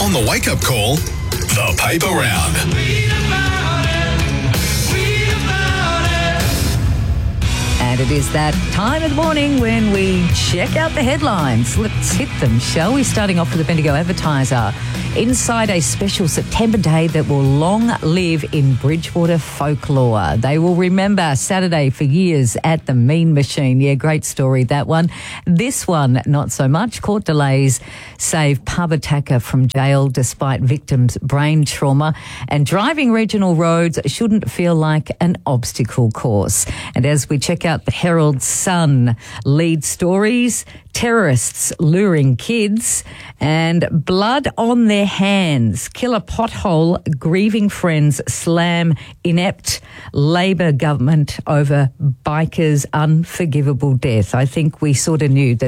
On the wake-up call, the paper round. And it is that time of the morning when we check out the headlines. Let's hit them, shall we? Starting off with the Bendigo Advertiser. Inside a special September day that will long live in Bridgewater folklore. They will remember Saturday for years at the Mean Machine. Yeah, great story, that one. This one, not so much. Court delays save pub attacker from jail despite victim's brain trauma. And driving regional roads shouldn't feel like an obstacle course. And as we check out the Herald Sun lead stories, terrorists luring kids and blood on their hands. Killer pothole, grieving friends slam inept Labor government over bikers' unforgivable death. I think we sort of knew that